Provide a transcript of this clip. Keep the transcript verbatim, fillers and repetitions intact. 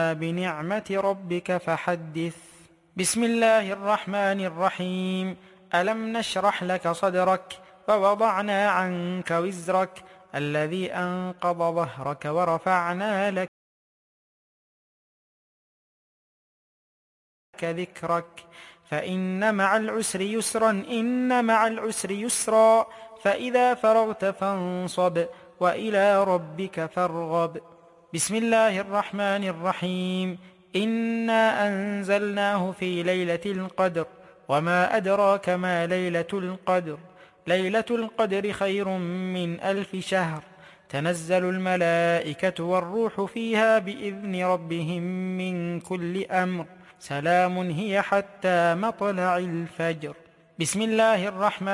بنعمة ربك فحدث. بسم الله الرحمن الرحيم. ألم نشرح لك صدرك ووضعنا عنك وزرك الذي أنقض ظهرك ورفعنا لك ذكرك فإن مع العسر يسرا إن مع العسر يسرا فإذا فرغت فانصب وإلى ربك فارغب. بسم الله الرحمن الرحيم. إنا أنزلناه في ليلة القدر وما أدراك ما ليلة القدر ليلة القدر خير من ألف شهر تنزل الملائكة والروح فيها بإذن ربهم من كل أمر سلام هي حتى مطلع الفجر. بسم الله الرحمن